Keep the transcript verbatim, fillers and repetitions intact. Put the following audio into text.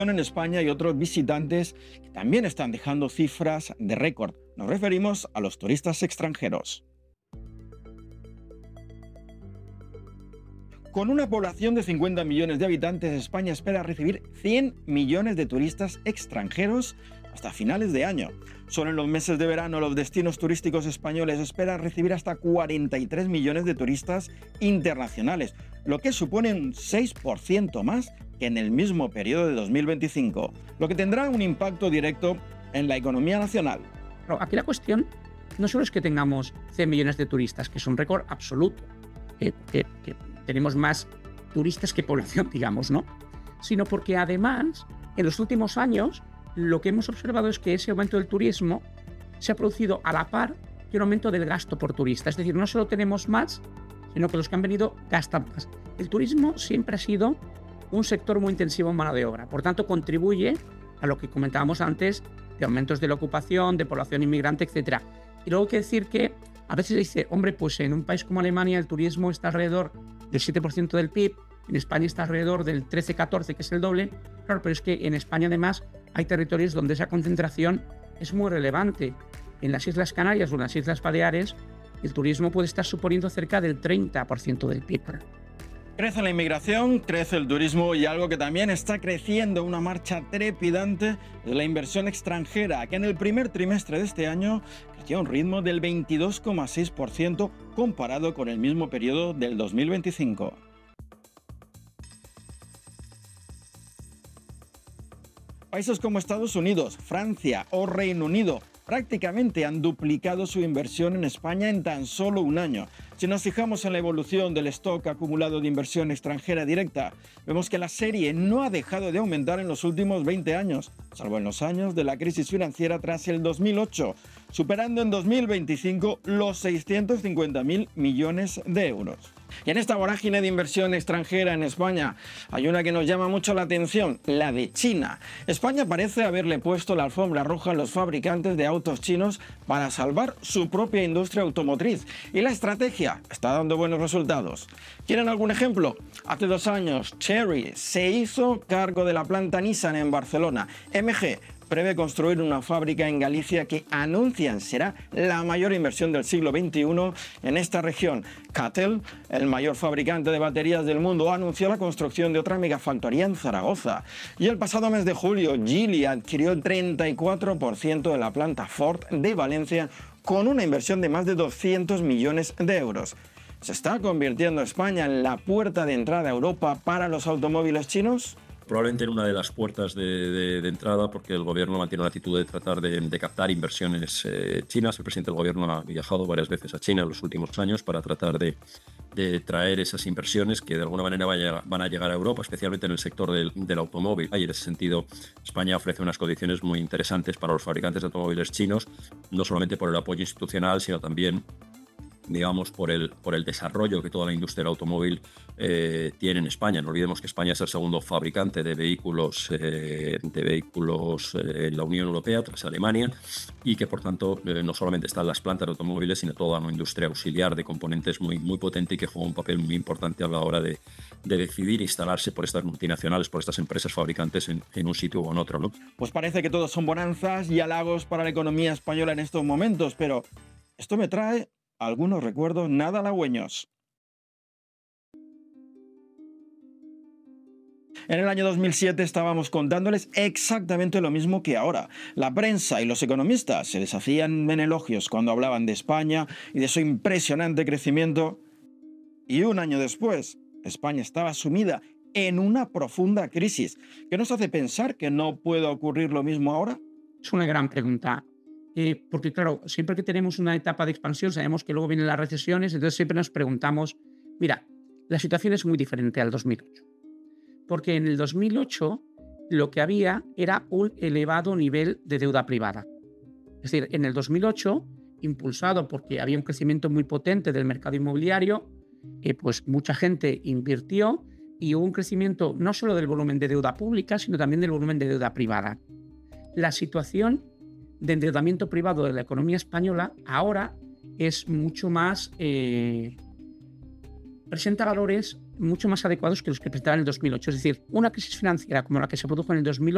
En España y otros visitantes que también están dejando cifras de récord. Nos referimos a los turistas extranjeros. Con una población de cincuenta millones de habitantes, España espera recibir cien millones de turistas extranjeros hasta finales de año. Solo en los meses de verano, los destinos turísticos españoles esperan recibir hasta cuarenta y tres millones de turistas internacionales, lo que supone un seis por ciento más que en el mismo periodo de dos mil veinticinco, lo que tendrá un impacto directo en la economía nacional. Pero aquí la cuestión no solo es que tengamos cien millones de turistas, que es un récord absoluto, que, que, que tenemos más turistas que población, digamos, ¿no? Sino porque además, en los últimos años, lo que hemos observado es que ese aumento del turismo se ha producido a la par que un aumento del gasto por turista. Es decir, no solo tenemos más, sino que los que han venido gastan más. El turismo siempre ha sido un sector muy intensivo en mano de obra. Por tanto, contribuye a lo que comentábamos antes de aumentos de la ocupación, de población inmigrante, etcétera. Y luego hay que decir que a veces se dice, hombre, pues en un país como Alemania el turismo está alrededor del siete por ciento del P I B, en España está alrededor del trece catorce, que es el doble. Claro, pero es que en España además hay territorios donde esa concentración es muy relevante. En las Islas Canarias o en las Islas Baleares, el turismo puede estar suponiendo cerca del treinta por ciento del P I B. Crece la inmigración, crece el turismo y algo que también está creciendo a una marcha trepidante es la inversión extranjera, que en el primer trimestre de este año creció a un ritmo del veintidós coma seis por ciento comparado con el mismo periodo del dos mil veinticinco. Países como Estados Unidos, Francia o Reino Unido prácticamente han duplicado su inversión en España en tan solo un año. Si nos fijamos en la evolución del stock acumulado de inversión extranjera directa, vemos que la serie no ha dejado de aumentar en los últimos veinte años, salvo en los años de la crisis financiera tras el dos mil ocho, superando en dos mil veinticinco los seiscientos cincuenta mil millones de euros. Y en esta vorágine de inversión extranjera en España hay una que nos llama mucho la atención, la de China. España parece haberle puesto la alfombra roja a los fabricantes de autos chinos para salvar su propia industria automotriz. Y la estrategia está dando buenos resultados. ¿Quieren algún ejemplo? Hace dos años, Chery se hizo cargo de la planta Nissan en Barcelona. M G prevé construir una fábrica en Galicia que anuncian será la mayor inversión del siglo veintiuno en esta región. CATL, el mayor fabricante de baterías del mundo, anunció la construcción de otra megafactoría en Zaragoza. Y el pasado mes de julio, Geely adquirió el treinta y cuatro por ciento de la planta Ford de Valencia con una inversión de más de doscientos millones de euros. ¿Se está convirtiendo España en la puerta de entrada a Europa para los automóviles chinos? Probablemente en una de las puertas de, de, de entrada, porque el gobierno mantiene la actitud de tratar de, de captar inversiones eh, chinas. El presidente del gobierno ha viajado varias veces a China en los últimos años para tratar de, de traer esas inversiones que de alguna manera vaya, van a llegar a Europa, especialmente en el sector del, del automóvil. Y en ese sentido, España ofrece unas condiciones muy interesantes para los fabricantes de automóviles chinos, no solamente por el apoyo institucional, sino también, digamos, por el, por el desarrollo que toda la industria del automóvil eh, tiene en España. No olvidemos que España es el segundo fabricante de vehículos, eh, de vehículos eh, en la Unión Europea, tras Alemania, y que, por tanto, eh, no solamente están las plantas de automóviles, sino toda una industria auxiliar de componentes muy, muy potente y que juega un papel muy importante a la hora de, de decidir instalarse por estas multinacionales, por estas empresas fabricantes en, en un sitio o en otro, ¿no? Pues parece que todos son bonanzas y halagos para la economía española en estos momentos, pero esto me trae algunos recuerdos nada halagüeños. En el año dos mil siete estábamos contándoles exactamente lo mismo que ahora. La prensa y los economistas se deshacían en elogios cuando hablaban de España y de su impresionante crecimiento. Y un año después, España estaba sumida en una profunda crisis. ¿Qué nos hace pensar que no pueda ocurrir lo mismo ahora? Es una gran pregunta. Eh, porque claro, siempre que tenemos una etapa de expansión sabemos que luego vienen las recesiones, entonces siempre nos preguntamos, mira, la situación es muy diferente al dos mil ocho, porque en el dos mil ocho lo que había era un elevado nivel de deuda privada. Es decir, en el dos mil ocho, impulsado porque había un crecimiento muy potente del mercado inmobiliario, eh, pues mucha gente invirtió y hubo un crecimiento no solo del volumen de deuda pública, sino también del volumen de deuda privada. La situación de endeudamiento privado de la economía española ahora es mucho más, eh, presenta valores mucho más adecuados que los que presentaba en el dos mil ocho. Es decir, una crisis financiera como la que se produjo en el dos mil ocho